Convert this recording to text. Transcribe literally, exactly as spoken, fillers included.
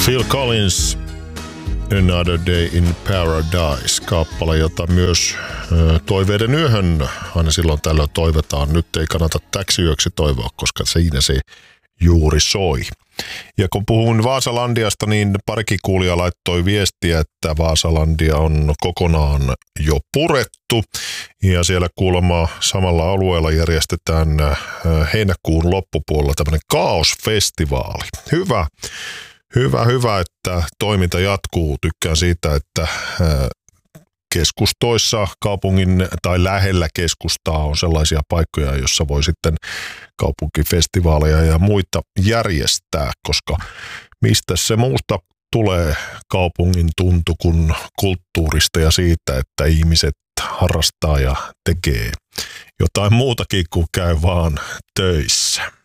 Phil Collins, Another Day in Paradise, kappale, jota myös ö, toiveiden yöhön aina silloin tällöin toivotaan. Nyt ei kannata täksi yöksi toivoa, koska siinä se juuri soi. Ja kun puhun Vaasalandiasta, niin parikin kuulija laittoi viestiä, että Vaasalandia on kokonaan jo purettu. Ja siellä kuulemma samalla alueella järjestetään heinäkuun loppupuolella tämmöinen kaosfestivaali. Hyvä, hyvä, hyvä, että toiminta jatkuu. Tykkään siitä, että keskustoissa, kaupungin tai lähellä keskustaa on sellaisia paikkoja, joissa voi sitten kaupunkifestivaaleja ja muita järjestää, koska mistä se muusta tulee kaupungin tuntu kuin kulttuurista ja siitä, että ihmiset harrastaa ja tekee jotain muutakin kuin käy vaan töissä.